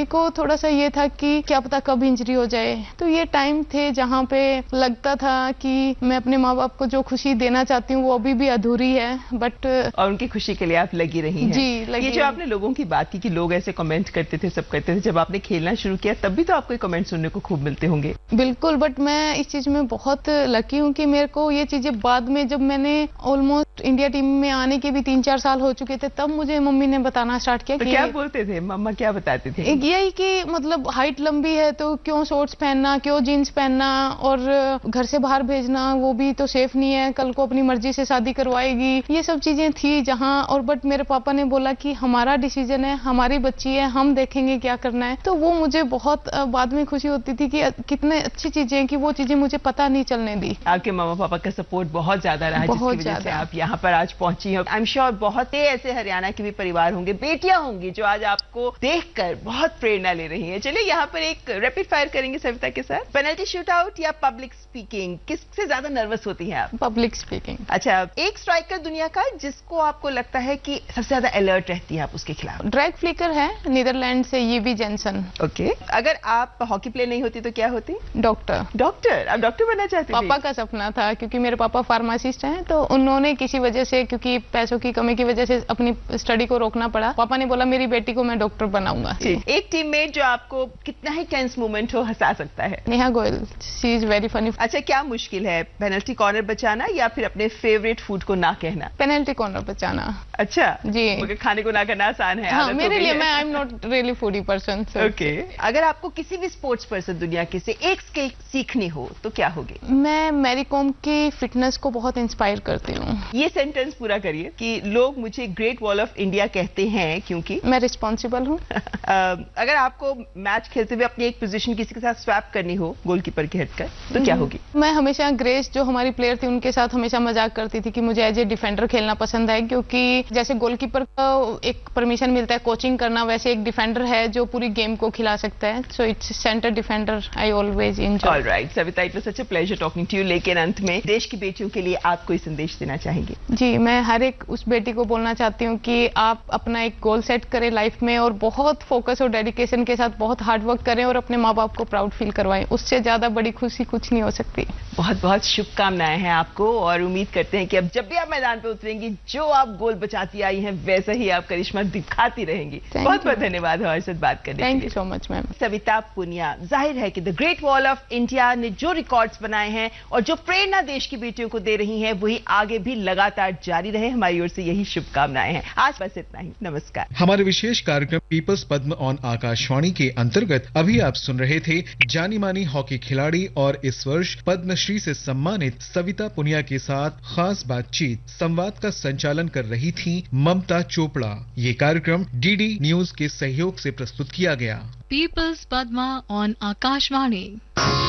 Mummy को थोड़ा सा ये था कि क्या पता कब इंजरी हो जाए, तो ये टाइम थे जहाँ पे लगता था कि मैं अपने माँ बाप को जो खुशी देना चाहती हूँ वो अभी भी अधूरी है, बट और उनकी खुशी के लिए आप लगी रही हैं। जी, लगी। ये जो आपने लोगों की बात की कि लोग ऐसे कमेंट करते थे, सब करते थे, जब आपने खेलना शुरू किया तब भी तो आपको कमेंट सुनने को खूब मिलते होंगे। बिल्कुल, बट मैं इस चीज में बहुत लकी हूँ कि मेरे को ये चीजें बाद में, जब मैंने ऑलमोस्ट इंडिया टीम में आने के भी 3-4 साल हो चुके थे, तब मुझे मम्मी ने बताना स्टार्ट किया। तो क्या बोलते थे मम्मा, क्या बताते थे? यही कि मतलब हाइट लंबी है तो क्यों शॉर्ट्स पहनना, क्यों जीन्स पहनना, और घर से बाहर भेजना वो भी तो सेफ नहीं है, कल को अपनी मर्जी से शादी करवाएगी, ये सब चीजें थी जहां। और बट मेरे पापा ने बोला कि हमारा डिसीजन है, हमारी बच्ची है, हम देखेंगे क्या करना है। तो वो मुझे बहुत बाद में खुशी होती थी कि कितने अच्छी चीजें हैं कि वो चीजें मुझे पता नहीं चलने दी। आपके मामा पापा का सपोर्ट बहुत ज्यादा रहा, जिसकी वजह से आप यहाँ पर आज पहुंची हैं। आई एम श्योर बहुत ही ऐसे हरियाणा के भी परिवार होंगे, बेटियां होंगी जो आज आपको देखकर बहुत प्रेरणा ले रही हैं। चलिए यहाँ पर एक रैपिड फायर करेंगे सविता के साथ। पेनल्टी शूट आउट या पब्लिक स्पीकिंग, किससे ज्यादा नर्वस होती हैं आप? Public speaking. अच्छा, एक स्ट्राइकर दुनिया का जिसको आपको लगता है कि सबसे ज्यादा अलर्ट रहती है आप उसके खिलाफ? ड्रैग फ्लिकर है नीदरलैंड से, ये भी जेनसन। ओके, अगर आप हॉकी प्लेयर नहीं होती तो क्या होती? डॉक्टर। डॉक्टर? आप डॉक्टर बनना चाहती थी? पापा का सपना था, क्योंकि मेरे पापा फार्मासिस्ट हैं, तो उन्होंने किसी वजह से, क्योंकि पैसों की कमी की वजह से अपनी स्टडी को रोकना पड़ा। पापा ने बोला मेरी बेटी को मैं डॉक्टर बनाऊंगा। एक टीममेट जो आपको कितना ही टेंस मोमेंट हो हंसा सकता है? Neha Goyal, she is very funny. अच्छा, क्या मुश्किल है, पेनल्टी कॉर्नर बचाना या फिर अपने फेवरेट फूड को ना कहना? पेनल्टी कॉर्नर बचाना। अच्छा जी, मगर खाने को ना कहना आसान है। हाँ, मेरे लिए, मैं I am not really foodie person. Okay, अगर आपको किसी भी स्पोर्ट्स पर्सन दुनिया के से एक स्किल सीखनी हो तो क्या होगी? मैं मैरी कॉम की फिटनेस को बहुत इंस्पायर करती हूँ। ये सेंटेंस पूरा करिए कि लोग मुझे ग्रेट वॉल ऑफ इंडिया कहते हैं क्योंकि मैं रिस्पॉन्सिबल हूँ। अगर आपको मैच खेलते हुए अपनी एक पोजीशन किसी के साथ स्वैप करनी हो गोलकीपर की हटकर तो क्या होगी? मैं हमेशा ग्रेस जो हमारी प्लेयर थी उनके साथ हमेशा मजाक करती थी कि मुझे एज ए डिफेंडर खेलना पसंद है, क्योंकि जैसे गोलकीपर का एक परमिशन मिलता है कोचिंग करना, वैसे एक डिफेंडर है जो पूरी गेम को खिला सकता है। So its centre defender I always enjoy. Alright Savita, it was such a pleasure talking to you. लेकिन अंत में देश की बेटियों के लिए आप कोई संदेश देना चाहेंगे? जी, मैं हर एक उस बेटी को बोलना चाहती हूँ कि आप अपना एक गोल सेट करें लाइफ में और बहुत फोकस और डेडिकेशन के साथ बहुत हार्ड वर्क करें और अपने माँ बाप को प्राउड फील करवाएं। उससे ज्यादा बड़ी खुशी कुछ नहीं हो सकती। बहुत बहुत शुभकामनाएं हैं आपको और उम्मीद करते हैं कि अब जब भी आप मैदान पे उतरेंगी जो आप गोल बचाती आई हैं वैसा ही आप करिश्मा दिखाती रहेंगी। बहुत बहुत धन्यवाद हमारे साथ बात करने के लिए। Thank you so much ma'am. Savita Punia, जाहिर है कि the great wall of India ने जो रिकॉर्ड्स बनाए हैं और जो प्रेरणा देश की बेटियों को दे रही हैं वही आगे भी लगातार जारी रहे, हमारी ओर से यही शुभकामनाएं हैं। आज बस इतना ही, नमस्कार। हमारे विशेष कार्यक्रम पीपल्स पद्म ऑन आकाशवाणी के अंतर्गत अभी आप सुन रहे थे जानी मानी हॉकी खिलाड़ी और इस वर्ष पद्मश्री से सम्मानित सविता पुनिया के साथ खास बातचीत। संवाद का संचालन कर रही थी ममता चोपड़ा। ये कार्यक्रम डीडी न्यूज के सहयोग से प्रस्तुत किया गया। Peoples Padma on Akashvani.